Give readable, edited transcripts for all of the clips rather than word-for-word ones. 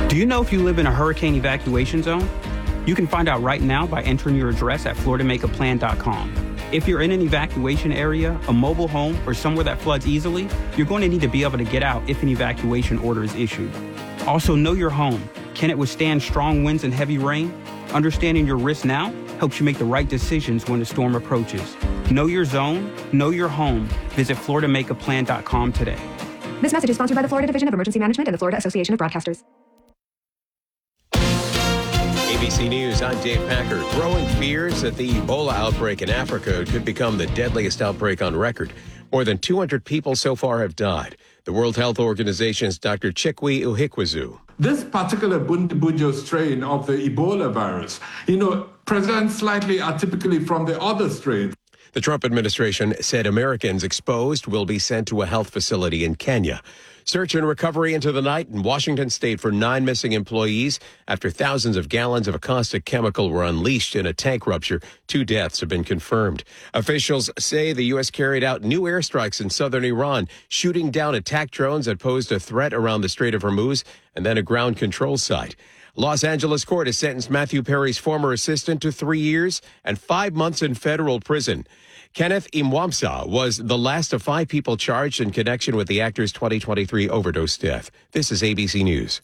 Do you know if you live in a hurricane evacuation zone? You can find out right now by entering your address at FloridaMakeAPlan.com. If you're in an evacuation area, a mobile home, or somewhere that floods easily, you're going to need to be able to get out if an evacuation order is issued. Also, know your home. Can it withstand strong winds and heavy rain? Understanding your risk now helps you make the right decisions when the storm approaches. Know your zone, know your home. Visit FloridaMakeAPlan.com today. This message is sponsored by the Florida Division of Emergency Management and the Florida Association of Broadcasters. ABC News, I'm Dave Packer. Growing fears that the Ebola outbreak in Africa could become the deadliest outbreak on record. More than 200 people so far have died. The World Health Organization's Dr. Chikwe Uhikwezu. This particular Bundibugyo strain of the Ebola virus, presents slightly atypically from the other strains. The Trump administration said Americans exposed will be sent to a health facility in Kenya. Search and recovery into the night in Washington state for 9 missing employees after thousands of gallons of a caustic chemical were unleashed in a tank rupture. 2 deaths have been confirmed. Officials say the U.S. carried out new airstrikes in southern Iran, shooting down attack drones that posed a threat around the Strait of Hormuz and then a ground control site. Los Angeles court has sentenced Matthew Perry's former assistant to 3 years and 5 months in federal prison. Kenneth Imwamsa was the last of 5 people charged in connection with the actor's 2023 overdose death. This is ABC News.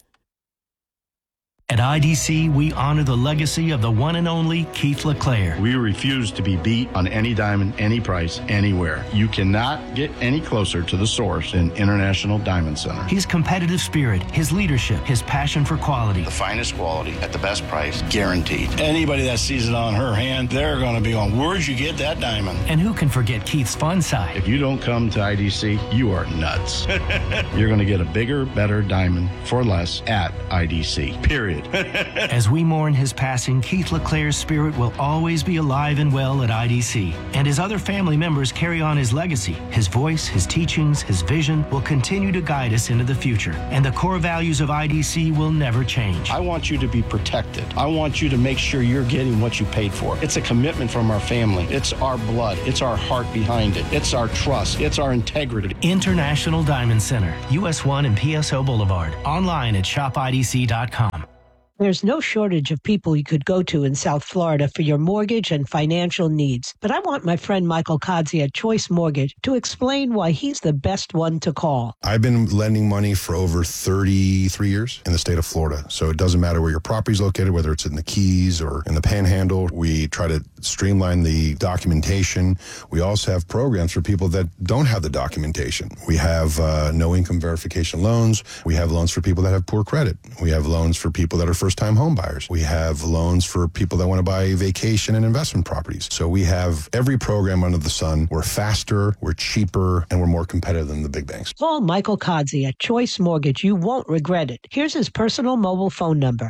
At IDC, we honor the legacy of the one and only Keith LeClaire. We refuse to be beat on any diamond, any price, anywhere. You cannot get any closer to the source than International Diamond Center. His competitive spirit, his leadership, his passion for quality. The finest quality at the best price, guaranteed. Anybody that sees it on her hand, they're going to be on, where'd you get that diamond? And who can forget Keith's fun side? If you don't come to IDC, you are nuts. You're going to get a bigger, better diamond for less at IDC, period. As we mourn his passing, Keith LeClaire's spirit will always be alive and well at IDC. And his other family members carry on his legacy. His voice, his teachings, his vision will continue to guide us into the future. And the core values of IDC will never change. I want you to be protected. I want you to make sure you're getting what you paid for. It's a commitment from our family. It's our blood. It's our heart behind it. It's our trust. It's our integrity. International Diamond Center, US 1 and PSO Boulevard. Online at shopidc.com. There's no shortage of people you could go to in South Florida for your mortgage and financial needs. But I want my friend Michael Kodzie at Choice Mortgage to explain why he's the best one to call. I've been lending money for over 33 years in the state of Florida. So it doesn't matter where your property is located, whether it's in the Keys or in the Panhandle. We try to streamline the documentation. We also have programs for people that don't have the documentation. We have no income verification loans. We have loans for people that have poor credit. We have loans for people that are first-time home buyers. We have loans for people that want to buy vacation and investment properties. So we have every program under the sun. We're faster, we're cheaper, and we're more competitive than the big banks. Call Michael Kodzie at Choice Mortgage. You won't regret it. Here's his personal mobile phone number,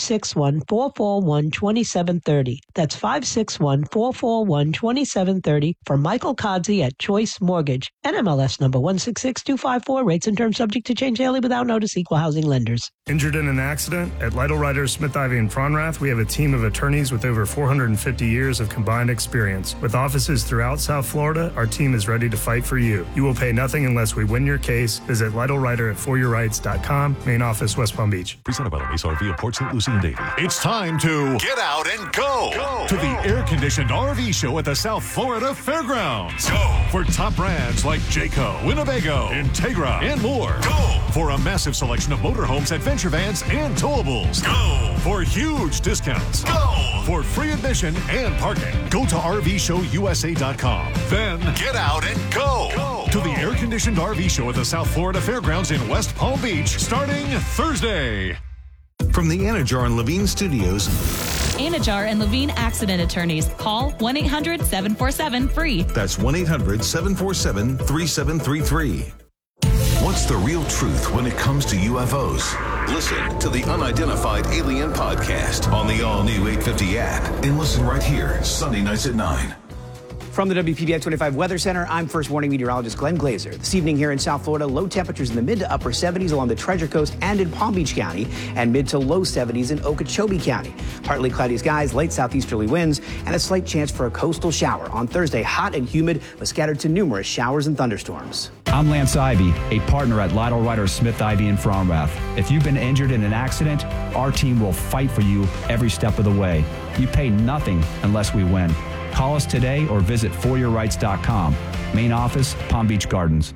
561-441-2730. That's 561-441-2730 for Michael Kodzie at Choice Mortgage. NMLS number 166254. Rates and terms subject to change daily without notice. Equal housing lenders. Injured in an accident? At Lytle Ryder, Smith, Ivy, and Fronrath, we have a team of attorneys with over 450 years of combined experience. With offices throughout South Florida, our team is ready to fight for you. You will pay nothing unless we win your case. Visit Lytle Ryder at foryourrights.com. Main office, West Palm Beach. Presented by the Race RV of Port St. Lucie and Davie. It's time to get out and go to the air-conditioned RV show at the South Florida Fairgrounds. Go for top brands like Jayco, Winnebago, Integra, and more. Go for a massive selection of motorhomes, adventure vans, and towables. Go for huge discounts. Go for free admission and parking. Go to RVShowUSA.com. Then get out and go to the air-conditioned RV show at the South Florida Fairgrounds in West Palm Beach starting Thursday. From the Anajar and Levine Studios. Anajar and Levine Accident Attorneys. Call 1-800-747-FREE. That's 1-800-747-3733. What's the real truth when it comes to UFOs? Listen to the Unidentified Alien Podcast on the all-new 850 app and listen right here, Sunday nights at 9. From the WPBI 25 Weather Center, I'm First Warning Meteorologist Glenn Glazer. This evening here in South Florida, low temperatures in the mid to upper 70s along the Treasure Coast and in Palm Beach County, and mid to low 70s in Okeechobee County. Partly cloudy skies, light southeasterly winds, and a slight chance for a coastal shower. On Thursday, hot and humid, but scattered to numerous showers and thunderstorms. I'm Lance Ivy, a partner at Lytle Ryder Smith Ivy in Fromrath. If you've been injured in an accident, our team will fight for you every step of the way. You pay nothing unless we win. Call us today or visit foryourrights.com. Main office, Palm Beach Gardens.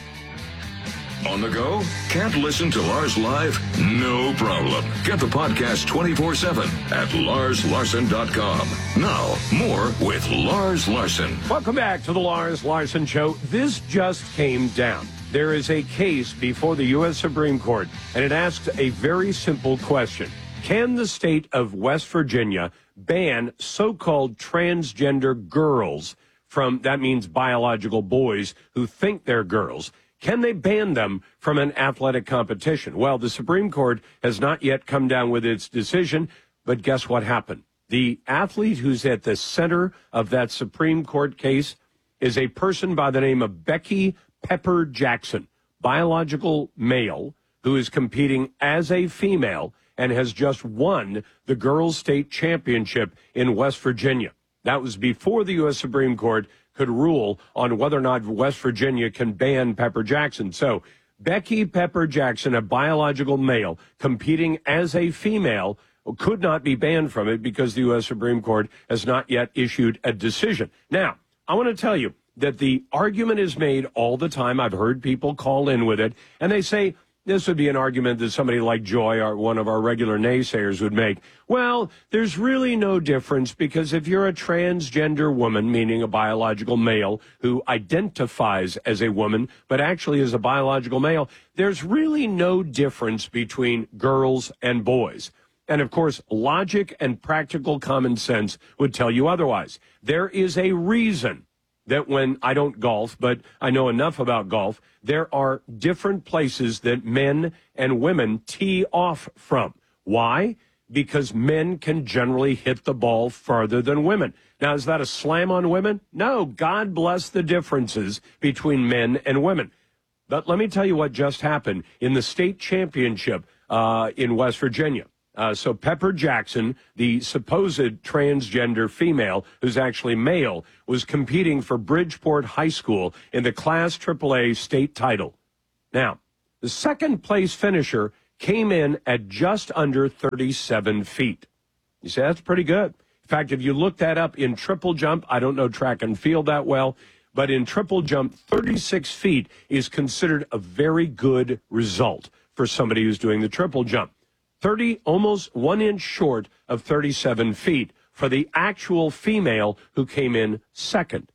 On the go? Can't listen to Lars live? No problem. Get the podcast 24/7 at LarsLarson.com. Now, more with Lars Larson. Welcome back to the Lars Larson Show. This just came down. There is a case before the U.S. Supreme Court, and it asks a very simple question. Can the state of West Virginia ban so-called transgender girls from, that means biological boys who think they're girls? Can they ban them from an athletic competition? Well, the Supreme Court has not yet come down with its decision, but guess what happened? The athlete who's at the center of that Supreme Court case is a person by the name of Becky Pepper Jackson, biological male who is competing as a female and has just won the girls' state championship in West Virginia. That was before the U.S. Supreme Court could rule on whether or not West Virginia can ban Pepper Jackson. So Becky Pepper Jackson, a biological male competing as a female, could not be banned from it because the U.S. Supreme Court has not yet issued a decision. Now, I want to tell you that the argument is made all the time. I've heard people call in with it, and they say, this would be an argument that somebody like Joy, or one of our regular naysayers, would make. Well, there's really no difference because if you're a transgender woman, meaning a biological male who identifies as a woman but actually is a biological male, there's really no difference between girls and boys. And, of course, logic and practical common sense would tell you otherwise. There is a reason that when I don't golf, but I know enough about golf, there are different places that men and women tee off from. Why? Because men can generally hit the ball farther than women. Now, is that a slam on women? No, God bless the differences between men and women. But let me tell you what just happened in the state championship in West Virginia. So Pepper Jackson, the supposed transgender female, who's actually male, was competing for Bridgeport High School in the Class AAA state title. Now, the second place finisher came in at just under 37 feet. You say, that's pretty good. In fact, if you look that up in triple jump, I don't know track and field that well, but in triple jump, 36 feet is considered a very good result for somebody who's doing the triple jump. 30, almost 1 inch short of 37 feet for the actual female who came in second.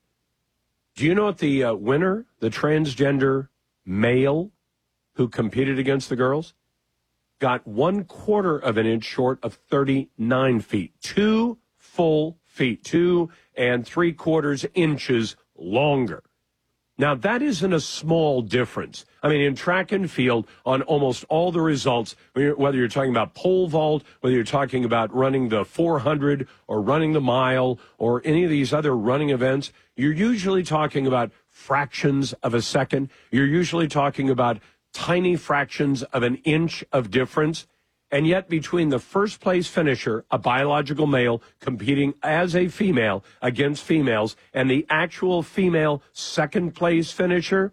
Do you know what the winner, the transgender male who competed against the girls, got 1/4 of an inch short of 39 feet. 2 full feet, 2 3/4 inches longer. Now, that isn't a small difference. I mean, in track and field, on almost all the results, whether you're talking about pole vault, whether you're talking about running the 400 or running the mile or any of these other running events, you're usually talking about fractions of a second. You're usually talking about tiny fractions of an inch of difference. And yet between the first place finisher, a biological male competing as a female against females, and the actual female second place finisher,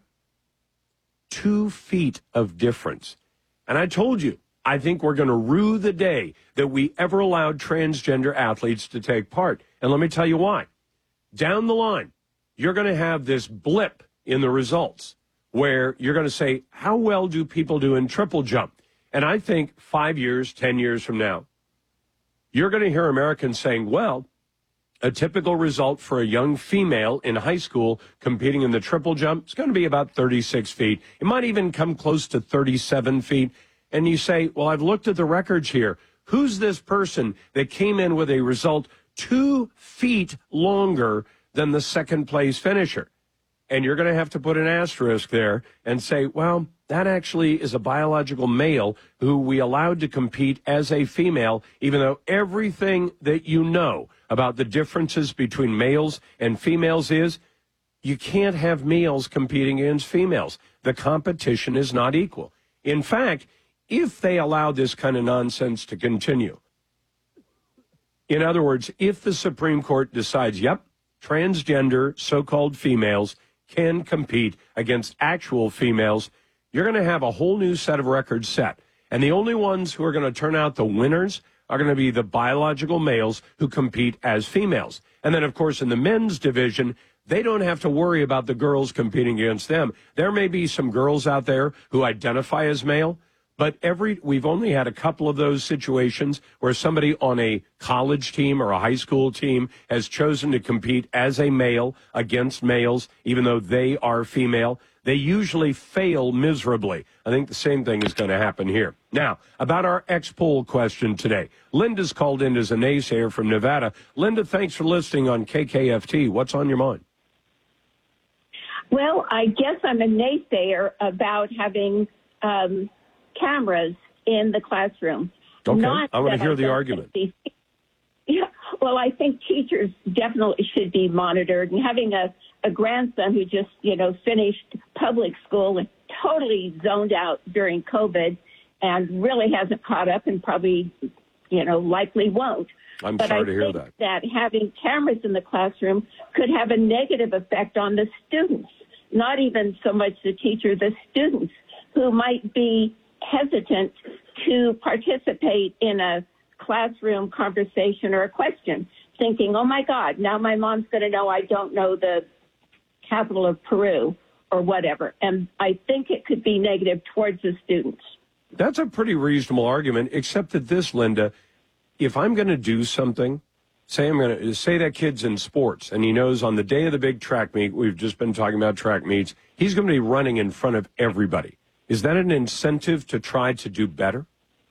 2 feet of difference. And I told you, I think we're going to rue the day that we ever allowed transgender athletes to take part. And let me tell you why. Down the line, you're going to have this blip in the results where you're going to say, how well do people do in triple jump? And I think 5 years, 10 years from now, you're going to hear Americans saying, well, a typical result for a young female in high school competing in the triple jump is going to be about 36 feet. It might even come close to 37 feet. And you say, well, I've looked at the records here. Who's this person that came in with a result 2 feet longer than the second place finisher? And you're going to have to put an asterisk there and say, well, that actually is a biological male who we allowed to compete as a female, even though everything that you know about the differences between males and females is you can't have males competing against females. The competition is not equal. In fact, if they allow this kind of nonsense to continue, in other words, if the Supreme Court decides, yep, transgender so-called females can compete against actual females, you're going to have a whole new set of records set. And the only ones who are going to turn out the winners are going to be the biological males who compete as females. And then, of course, in the men's division, they don't have to worry about the girls competing against them. There may be some girls out there who identify as male, but we've only had a couple of those situations where somebody on a college team or a high school team has chosen to compete as a male against males, even though they are female. They usually fail miserably. I think the same thing is going to happen here. Now, about our X-Poll question today. Linda's called in as a naysayer from Nevada. Linda, thanks for listening on KKFT. What's on your mind? Well, I guess I'm a naysayer about having cameras in the classroom. Okay, I want to hear the argument. Yeah, well, I think teachers definitely should be monitored. And having a grandson who just, finished public school and totally zoned out during COVID and really hasn't caught up and probably, likely won't. I'm sorry to hear that. That having cameras in the classroom could have a negative effect on the students, not even so much the teacher, the students who might be hesitant to participate in a classroom conversation or a question, thinking, oh, my God, now my mom's going to know I don't know the capital of Peru or whatever. And I think it could be negative towards the students. That's a pretty reasonable argument, except that this, Linda, if I'm going to do something, say that kid's in sports and he knows on the day of the big track meet, we've just been talking about track meets, he's going to be running in front of everybody. Is that an incentive to try to do better?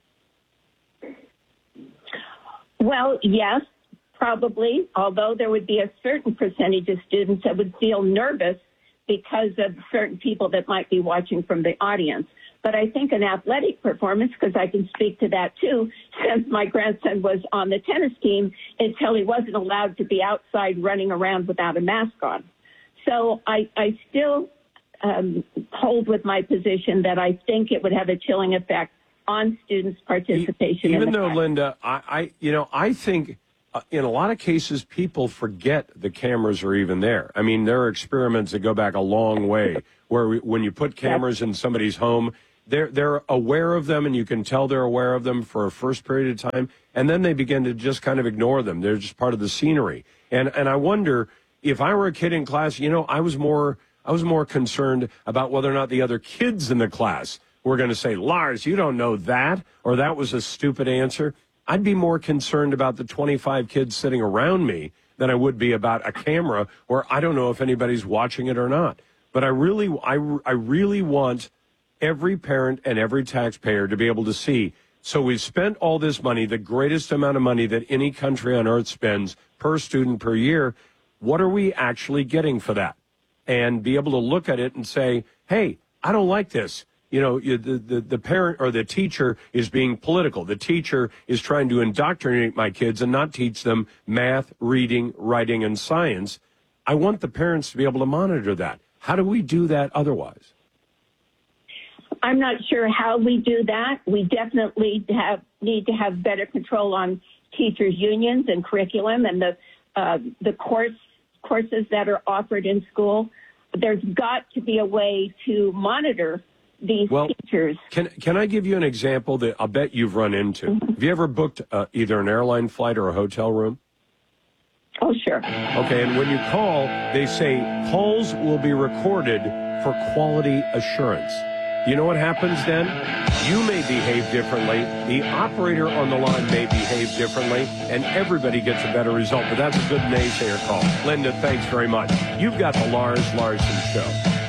Well, yes, probably, although there would be a certain percentage of students that would feel nervous because of certain people that might be watching from the audience. But I think an athletic performance, because I can speak to that too, since my grandson was on the tennis team until he wasn't allowed to be outside running around without a mask on. So I still hold with my position that I think it would have a chilling effect on students' participation. Even though, Linda, I think in a lot of cases people forget the cameras are even there. I mean, there are experiments that go back a long way where when you put cameras in somebody's home, they're aware of them, and you can tell they're aware of them for a first period of time, and then they begin to just kind of ignore them. They're just part of the scenery. And I wonder, if I were a kid in class, I was more concerned about whether or not the other kids in the class were going to say, Lars, you don't know that, or that was a stupid answer. I'd be more concerned about the 25 kids sitting around me than I would be about a camera where I don't know if anybody's watching it or not. But I really want every parent and every taxpayer to be able to see. So we've spent all this money, the greatest amount of money that any country on earth spends per student per year. What are we actually getting for that? And be able to look at it and say, hey, I don't like this. The parent or the teacher is being political. The teacher is trying to indoctrinate my kids and not teach them math, reading, writing, and science. I want the parents to be able to monitor that. How do we do that otherwise? I'm not sure how we do that. We definitely need to have better control on teachers' unions and curriculum and the courses that are offered in school. There's got to be a way to monitor these teachers. Can I give you an example that I'll bet you've run into? Mm-hmm. Have you ever booked either an airline flight or a hotel room? Oh, sure. Okay, and when you call, they say calls will be recorded for quality assurance. You know what happens then? You may behave differently, the operator on the line may behave differently, and everybody gets a better result. But that's a good naysayer call. Linda, thanks very much. You've got the Lars Larson Show.